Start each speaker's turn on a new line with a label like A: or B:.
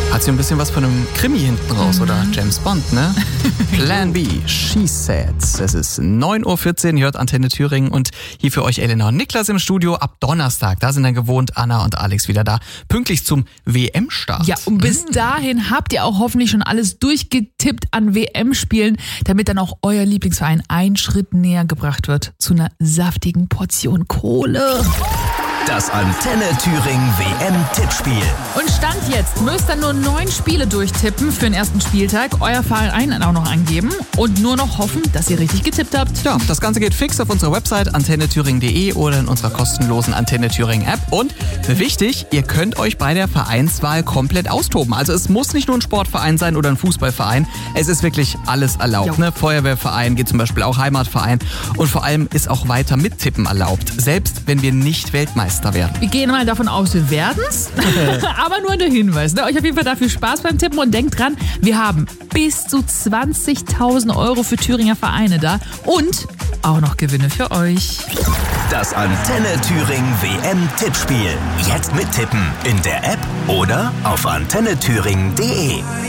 A: Hat sie ein bisschen was von einem Krimi hinten raus, oder James Bond, ne? Plan B, She Said. Es ist 9.14 Uhr, hört Antenne Thüringen und hier für euch Elena und Niklas im Studio ab Donnerstag. Da sind dann gewohnt Anna und Alex wieder da, pünktlich zum WM-Start.
B: Ja, und bis dahin habt ihr auch hoffentlich schon alles durchgetippt an WM-Spielen, damit dann auch euer Lieblingsverein einen Schritt näher gebracht wird zu einer saftigen Portion Kohle.
C: Das Antenne Thüringen WM-Tippspiel.
B: Und Stand jetzt müsst ihr nur 9 Spiele durchtippen für den ersten Spieltag, euer Verein auch noch angeben und nur noch hoffen, dass ihr richtig getippt habt.
A: Ja, das Ganze geht fix auf unserer Website antennethüringen.de oder in unserer kostenlosen Antenne Thüringen App. Und wichtig, ihr könnt euch bei der Vereinswahl komplett austoben. Also es muss nicht nur ein Sportverein sein oder ein Fußballverein. Es ist wirklich alles erlaubt. Ne? Feuerwehrverein geht zum Beispiel auch, Heimatverein. Und vor allem ist auch weiter Mittippen erlaubt. Selbst wenn wir nicht Weltmeister werden.
B: Wir gehen mal davon aus, wir werden's. Aber nur der Hinweis. Ne? Euch auf jeden Fall dafür Spaß beim Tippen und denkt dran, wir haben bis zu 20.000 Euro für Thüringer Vereine da und auch noch Gewinne für euch.
C: Das Antenne Thüringen WM-Tippspiel. Jetzt mittippen in der App oder auf antennethüringen.de.